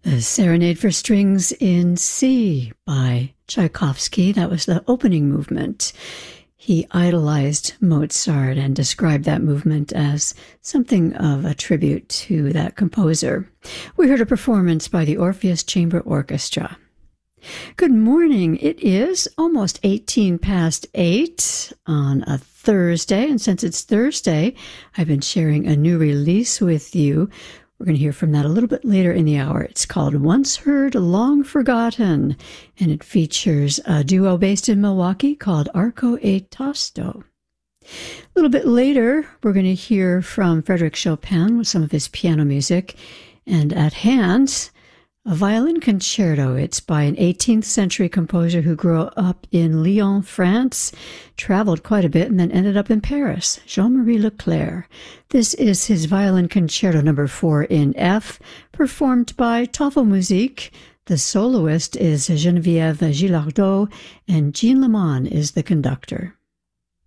The Serenade for Strings in C by Tchaikovsky. That was the opening movement. He idolized Mozart and described that movement as something of a tribute to that composer. We heard a performance by the Orpheus Chamber Orchestra. Good morning. It is almost 18 past 8 on a Thursday, and since it's Thursday, I've been sharing a new release with you. We're going to hear from that a little bit later in the hour. It's called Once Heard, Long Forgotten, and it features a duo based in Milwaukee called Arco e Tasto. A little bit later, we're going to hear from Frédéric Chopin with some of his piano music, and at hand, a violin concerto. It's by an 18th century composer who grew up in Lyon, France, traveled quite a bit, and then ended up in Paris, Jean-Marie Leclerc. This is his violin concerto number 4 in F, performed by Tafelmusik. The soloist is Geneviève Gillardot, and Jean Leman is the conductor.